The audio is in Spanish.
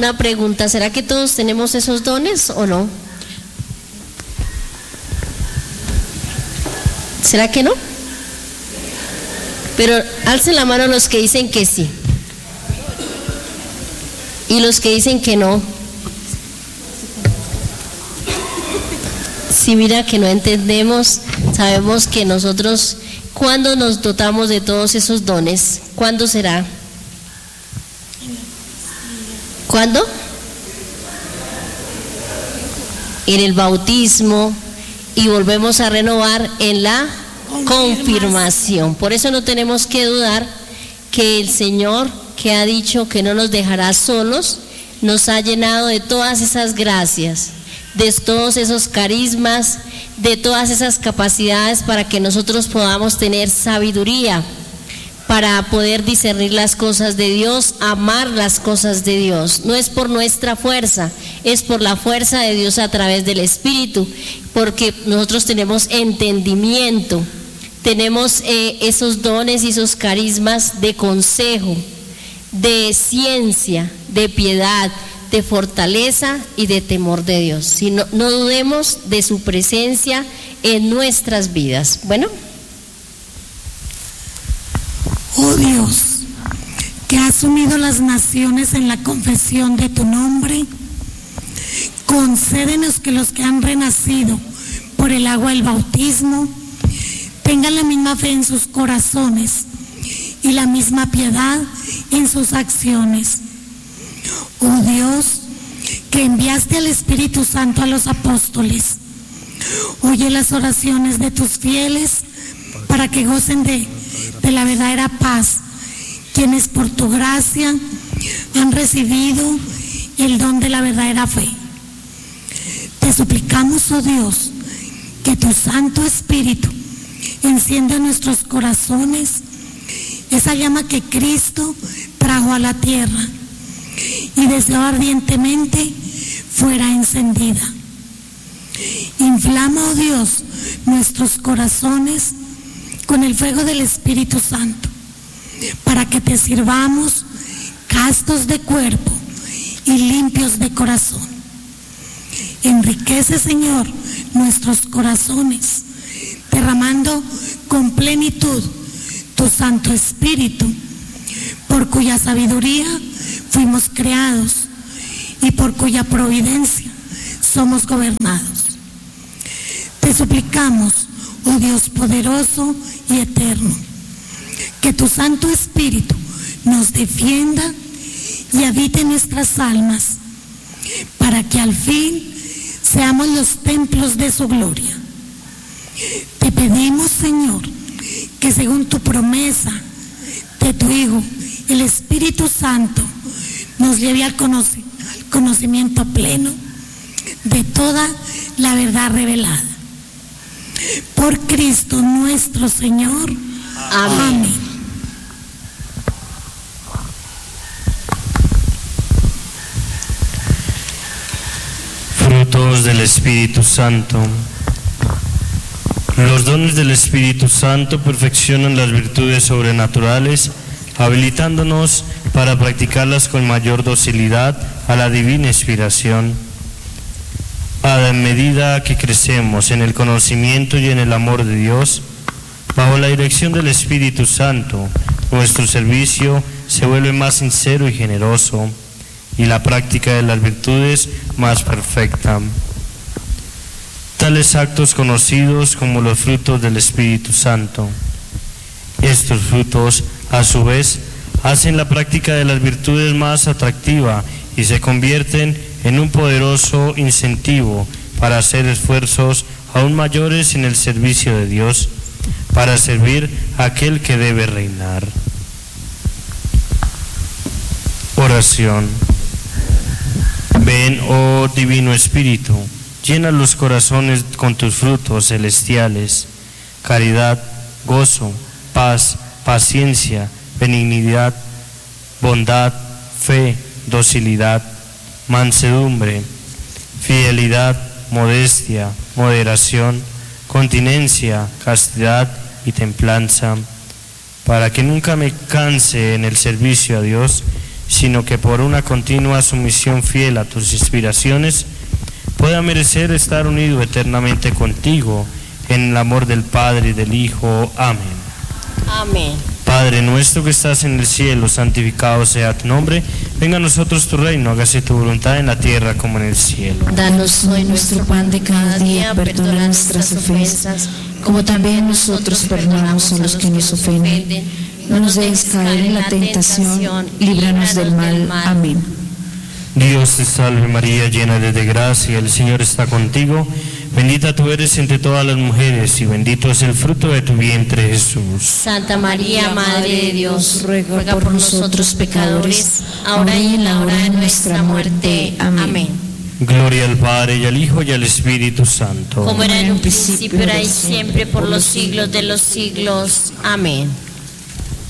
Una pregunta, ¿será que todos tenemos esos dones o no? ¿Será que no? Pero alcen la mano los que dicen que sí. Y los que dicen que no. Si mira que no entendemos, sabemos que nosotros, ¿cuándo nos dotamos de todos esos dones? ¿Cuándo será? ¿Cuándo? En el bautismo, y volvemos a renovar en la confirmación. Por eso no tenemos que dudar que el Señor, que ha dicho que no nos dejará solos, nos ha llenado de todas esas gracias, de todos esos carismas, de todas esas capacidades para que nosotros podamos tener sabiduría, para poder discernir las cosas de Dios, amar las cosas de Dios. No es por nuestra fuerza, es por la fuerza de Dios a través del Espíritu, porque nosotros tenemos entendimiento, tenemos esos dones y esos carismas de consejo, de ciencia, de piedad, de fortaleza y de temor de Dios. Si no dudemos de su presencia en nuestras vidas. Bueno. Oh Dios, que has unido las naciones en la confesión de tu nombre, concédenos que los que han renacido por el agua del bautismo tengan la misma fe en sus corazones y la misma piedad en sus acciones. Oh Dios, que enviaste al Espíritu Santo a los apóstoles, oye las oraciones de tus fieles para que gocen de la verdadera paz, quienes por tu gracia han recibido el don de la verdadera fe. Te suplicamos, oh Dios, que tu Santo Espíritu encienda en nuestros corazones esa llama que Cristo trajo a la tierra y deseó ardientemente fuera encendida. Inflama, oh Dios, nuestros corazones con el fuego del Espíritu Santo, para que te sirvamos castos de cuerpo y limpios de corazón. Enriquece, Señor, nuestros corazones, derramando con plenitud tu Santo Espíritu, por cuya sabiduría fuimos creados y por cuya providencia somos gobernados. Te suplicamos, oh Dios poderoso y eterno, que tu Santo Espíritu nos defienda y habite en nuestras almas, para que al fin seamos los templos de su gloria. Te pedimos, Señor, que según tu promesa de tu Hijo, el Espíritu Santo nos lleve al conocimiento pleno de toda la verdad revelada. Por Cristo nuestro Señor. Amén. Frutos del Espíritu Santo. Los dones del Espíritu Santo perfeccionan las virtudes sobrenaturales, habilitándonos para practicarlas con mayor docilidad a la divina inspiración. A medida que crecemos en el conocimiento y en el amor de Dios, bajo la dirección del Espíritu Santo, nuestro servicio se vuelve más sincero y generoso, y la práctica de las virtudes más perfecta. Tales actos conocidos como los frutos del Espíritu Santo. Estos frutos, a su vez, hacen la práctica de las virtudes más atractiva y se convierten en un poderoso incentivo para hacer esfuerzos aún mayores en el servicio de Dios, para servir a aquel que debe reinar. Oración. Ven, oh Divino Espíritu, llena los corazones con tus frutos celestiales: caridad, gozo, paz, paciencia, benignidad, bondad, fe, docilidad, mansedumbre, fidelidad, modestia, moderación, continencia, castidad y templanza, para que nunca me canse en el servicio a Dios, sino que por una continua sumisión fiel a tus inspiraciones pueda merecer estar unido eternamente contigo en el amor del Padre y del Hijo. Amén. Amén. Padre nuestro que estás en el cielo, santificado sea tu nombre. Venga a nosotros tu reino, hágase tu voluntad en la tierra como en el cielo. Danos hoy nuestro pan de cada día, perdona nuestras ofensas, como también nosotros perdonamos a los que nos ofenden. No nos dejes caer en la tentación, líbranos del mal. Amén. Dios te salve María, llena eres de gracia, el Señor está contigo. Bendita tú eres entre todas las mujeres y bendito es el fruto de tu vientre, Jesús. Santa María, Madre de Dios, ruega por nosotros pecadores, ahora y en la hora de nuestra muerte. Amén. Gloria al Padre, y al Hijo, y al Espíritu Santo. Como era en un principio, ahora y siempre, por los siglos de los siglos. Amén.